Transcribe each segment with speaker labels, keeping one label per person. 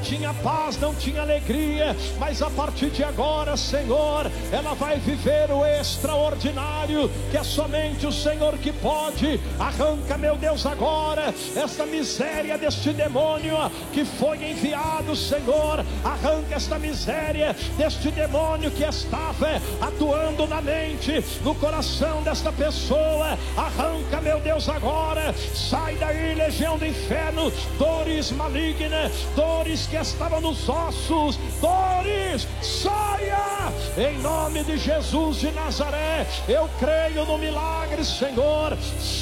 Speaker 1: tinha paz, não tinha alegria, mas a partir de agora, Senhor, ela vai viver o extraordinário, que é somente o Senhor que pode. Arranca, meu Deus, agora esta miséria deste demônio que foi enviado, Senhor. Arranca esta miséria deste demônio que estava atuando na mente, no coração desta pessoa. Arranca, meu Deus, agora. Sai daí, legião do inferno, dores malignas, dores que estavam nos ossos, dores, saia, em nome de Jesus de Nazaré. Eu creio no milagre, Senhor.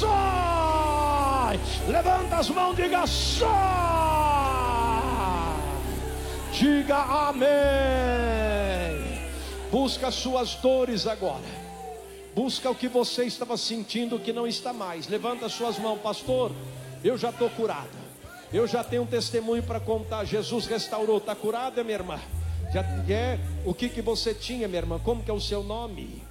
Speaker 1: Sai, levanta as mãos, diga sai, diga amém. Busca as suas dores agora, busca o que você estava sentindo que não está mais. Levanta as suas mãos, pastor, eu já estou curado, eu já tenho um testemunho para contar. Jesus restaurou. Está curada, minha irmã? Já é? O que você tinha, minha irmã? Como que é o seu nome?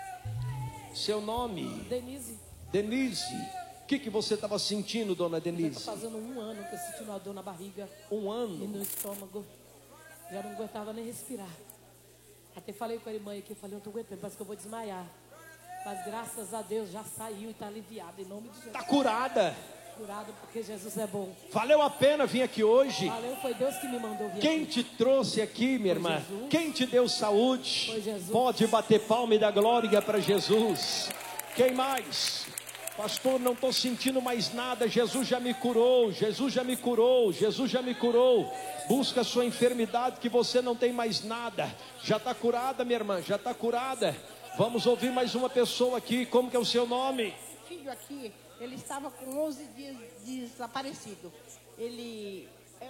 Speaker 1: Seu nome?
Speaker 2: Denise.
Speaker 1: Denise. O que você estava sentindo, dona Denise?
Speaker 2: Está fazendo 1 ano que eu senti uma dor na barriga.
Speaker 1: 1 ano?
Speaker 2: E no estômago. Já não aguentava nem respirar. Até falei com a irmã aqui, eu falei, eu estou aguentando, parece que eu vou desmaiar. Mas graças a Deus já saiu e está aliviada, em nome de Jesus.
Speaker 1: Está curada.
Speaker 2: Curado porque Jesus é bom.
Speaker 1: Valeu a pena vir aqui hoje.
Speaker 2: Valeu, foi Deus que me mandou vir.
Speaker 1: Quem
Speaker 2: aqui
Speaker 1: te trouxe aqui, minha irmã?
Speaker 2: Jesus.
Speaker 1: Quem te deu saúde?
Speaker 2: Foi Jesus.
Speaker 1: Pode bater palma e dar glória para Jesus. Quem mais? Pastor, não estou sentindo mais nada. Jesus já me curou. Jesus já me curou. Jesus já me curou. Busca a sua enfermidade, que você não tem mais nada. Já está curada, minha irmã. Já está curada. Vamos ouvir mais uma pessoa aqui. Como que é o seu nome?
Speaker 3: Filho aqui, ele estava com 11 dias desaparecido. Ele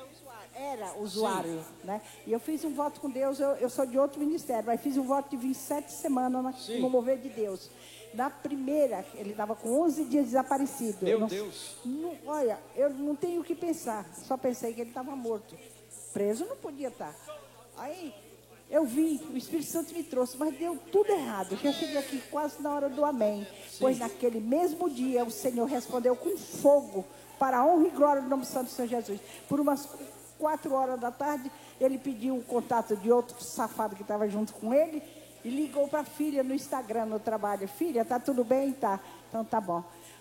Speaker 3: era usuário, né? E eu fiz um voto com Deus. Eu sou de outro ministério, mas fiz um voto de 27 semanas no mover de Deus. Na primeira, ele estava com 11 dias desaparecido.
Speaker 1: Meu Deus.
Speaker 3: Olha, eu não tenho o que pensar. Só pensei que ele estava morto. Preso não podia estar. Aí eu vim, o Espírito Santo me trouxe, mas deu tudo errado. Eu já cheguei aqui quase na hora do amém. Sim. Pois naquele mesmo dia o Senhor respondeu com fogo, para a honra e glória do nome santo do Senhor Jesus. Por umas 4 horas da tarde, ele pediu o contato de outro safado que estava junto com ele e ligou para a filha no Instagram, no trabalho. Filha, tá tudo bem? Tá. Então tá bom.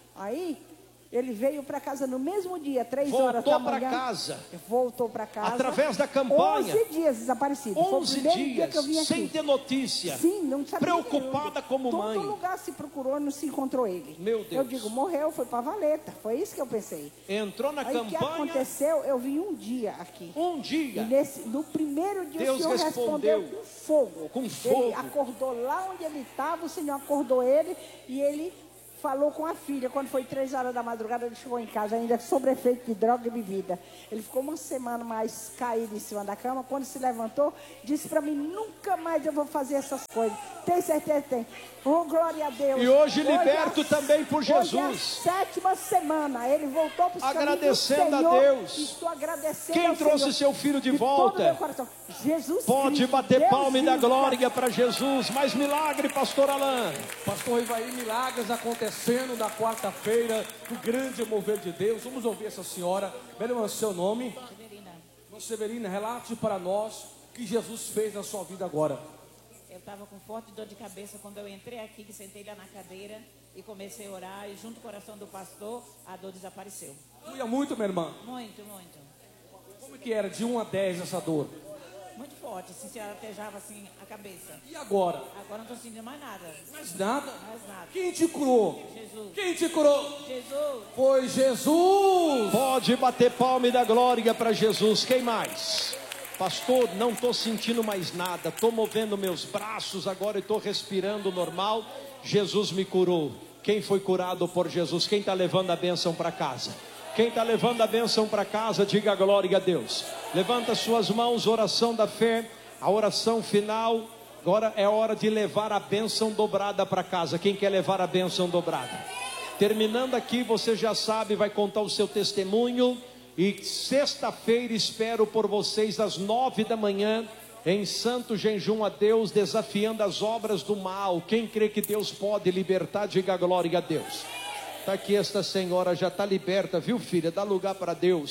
Speaker 3: Aí ele veio para casa no mesmo dia, 3 horas da manhã.
Speaker 1: Voltou para casa.
Speaker 3: Voltou para casa.
Speaker 1: Através da campanha.
Speaker 3: 11 dias desaparecido.
Speaker 1: 11 dias,
Speaker 3: que eu vim aqui.
Speaker 1: sem ter notícia.
Speaker 3: Sim, não sabia.
Speaker 1: Preocupada como mãe.
Speaker 3: Todo lugar se procurou, não se encontrou ele.
Speaker 1: Meu Deus.
Speaker 3: Eu digo, morreu, foi para Valeta. Foi isso que eu pensei.
Speaker 1: Entrou na campanha.
Speaker 3: Aí o que aconteceu, eu vim um dia aqui.
Speaker 1: Um dia.
Speaker 3: E no primeiro dia
Speaker 1: Deus
Speaker 3: o Senhor respondeu com fogo.
Speaker 1: Com fogo.
Speaker 3: Ele acordou lá onde ele estava, o Senhor acordou ele e ele falou com a filha. Quando foi 3 horas da madrugada, ele chegou em casa ainda sob efeito de droga e bebida. Ele ficou uma semana mais caído em cima da cama. Quando se levantou, disse para mim, nunca mais eu vou fazer essas coisas. Tem certeza? Tem. Oh, glória a Deus.
Speaker 1: E hoje liberto também por Jesus.
Speaker 3: Hoje é a 7ª semana. Ele voltou para os
Speaker 1: agradecendo
Speaker 3: caminhos do Senhor.
Speaker 1: a Deus.
Speaker 3: Estou agradecendo
Speaker 1: Quem
Speaker 3: ao
Speaker 1: trouxe
Speaker 3: Senhor
Speaker 1: seu filho de
Speaker 3: todo
Speaker 1: volta?
Speaker 3: meu coração. Jesus
Speaker 1: Pode
Speaker 3: Cristo,
Speaker 1: bater
Speaker 3: Deus
Speaker 1: palma e dar
Speaker 3: vivo.
Speaker 1: glória para Jesus. Mais milagre, pastor Alain.
Speaker 4: Pastor Ivaí, milagres acontecendo na quarta-feira, o grande mover de Deus. Vamos ouvir essa senhora. Meu irmão, seu nome?
Speaker 2: Severina.
Speaker 4: Irmã Severina, relate para nós o que Jesus fez na sua vida agora.
Speaker 2: Eu estava com forte dor de cabeça quando eu entrei aqui, que sentei lá na cadeira e comecei a orar. E junto com o coração do pastor, a dor desapareceu.
Speaker 4: Doía muito, minha irmã?
Speaker 2: Muito, muito.
Speaker 4: Como que era, de 1 a 10 essa dor?
Speaker 2: Muito forte, assim, se artejava assim a cabeça.
Speaker 4: E agora?
Speaker 2: Agora não estou sentindo mais nada.
Speaker 4: Mais nada?
Speaker 2: Mais nada.
Speaker 4: Quem te curou?
Speaker 2: Jesus.
Speaker 4: Quem te curou?
Speaker 2: Jesus.
Speaker 4: Foi Jesus.
Speaker 1: Pode bater palma e dar glória para Jesus. Quem mais? Pastor, não estou sentindo mais nada. Estou movendo meus braços agora e estou respirando normal. Jesus me curou. Quem foi curado por Jesus? Quem está levando a bênção para casa? Quem está levando a bênção para casa, diga glória a Deus. Levanta suas mãos, oração da fé, a oração final. Agora é hora de levar a bênção dobrada para casa. Quem quer levar a bênção dobrada? Terminando aqui, você já sabe, vai contar o seu testemunho. E sexta-feira espero por vocês às 9 da manhã, em santo jejum a Deus, desafiando as obras do mal. Quem crê que Deus pode libertar, diga glória a Deus. Está aqui, esta senhora já está liberta, viu, filha? Dá lugar para Deus.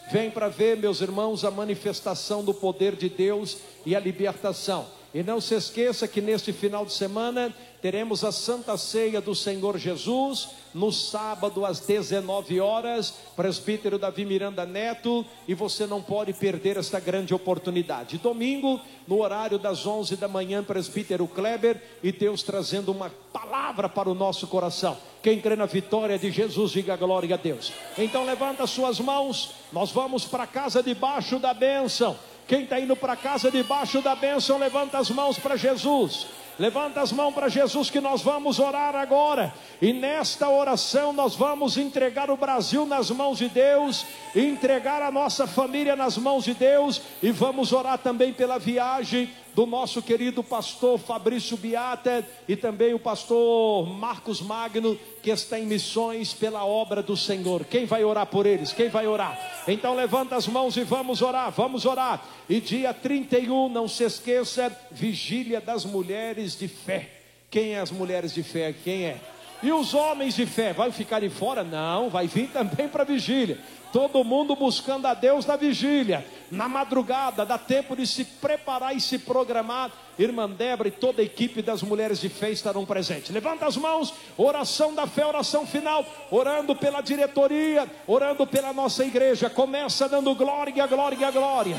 Speaker 1: Vem para ver, meus irmãos, a manifestação do poder de Deus e a libertação. E não se esqueça que neste final de semana teremos a Santa Ceia do Senhor Jesus, no sábado às 19 horas, presbítero Davi Miranda Neto, e você não pode perder esta grande oportunidade. Domingo, no horário das 11 da manhã, presbítero Kleber, e Deus trazendo uma palavra para o nosso coração. Quem crê na vitória de Jesus, diga glória a Deus. Então levanta suas mãos, nós vamos para a casa debaixo da bênção. Quem está indo para a casa debaixo da bênção, levanta as mãos para Jesus. Levanta as mãos para Jesus, que nós vamos orar agora. E nesta oração nós vamos entregar o Brasil nas mãos de Deus, entregar a nossa família nas mãos de Deus, e vamos orar também pela viagem do nosso querido pastor Fabrício Biata e também o pastor Marcos Magno, que está em missões pela obra do Senhor. Quem vai orar por eles? Quem vai orar? Então levanta as mãos e vamos orar, vamos orar. E dia 31, não se esqueça, vigília das mulheres de fé. Quem é as mulheres de fé? Quem é? E os homens de fé, vai ficar de fora? Não, vai vir também para a vigília. Todo mundo buscando a Deus na vigília, na madrugada, dá tempo de se preparar e se programar. Irmã Débora e toda a equipe das mulheres de fé estarão presentes. Levanta as mãos, oração da fé, oração final, orando pela diretoria, orando pela nossa igreja. Começa dando glória, glória, glória.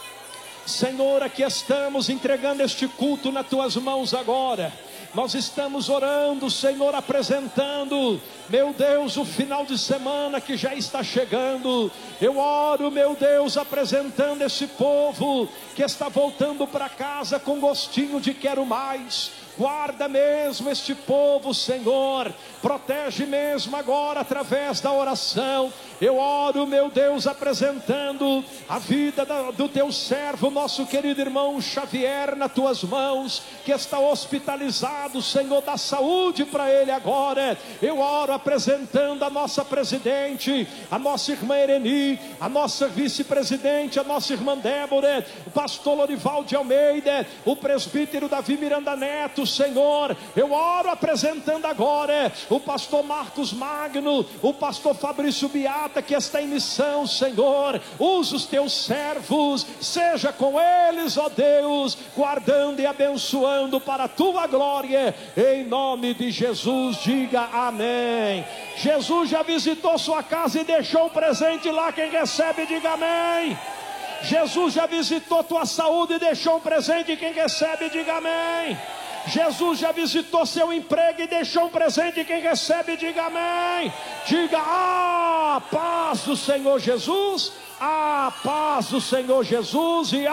Speaker 1: Senhor, aqui estamos entregando este culto nas tuas mãos agora. Nós estamos orando, Senhor, apresentando, meu Deus, o final de semana que já está chegando. Eu oro, meu Deus, apresentando esse povo que está voltando para casa com gostinho de quero mais. Guarda mesmo este povo, Senhor, protege mesmo agora através da oração. Eu oro, meu Deus, apresentando a vida do teu servo, nosso querido irmão Xavier, nas tuas mãos, que está hospitalizado, Senhor, dá saúde para ele agora. Eu oro apresentando a nossa presidente, a nossa irmã Ereni, a nossa vice-presidente, a nossa irmã Débora, o pastor Lorival de Almeida, o presbítero Davi Miranda Neto, Senhor. Eu oro apresentando agora o pastor Marcos Magno, o pastor Fabrício Biata, que está em missão, Senhor. Usa os teus servos, seja com eles, ó Deus, guardando e abençoando para a tua glória, em nome de Jesus, diga amém. Jesus já visitou sua casa e deixou um presente lá, quem recebe, diga amém. Jesus já visitou tua saúde e deixou um presente, quem recebe, diga amém. Jesus já visitou seu emprego e deixou um presente, quem recebe, diga amém. Diga a paz do Senhor Jesus, a paz do Senhor Jesus e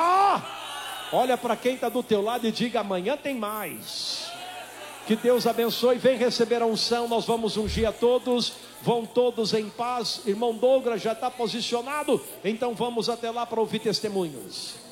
Speaker 1: olha para quem está do teu lado e diga: amanhã tem mais. Que Deus abençoe, vem receber a unção, nós vamos ungir a todos, vão todos em paz. Irmão Douglas já está posicionado, então vamos até lá para ouvir testemunhos.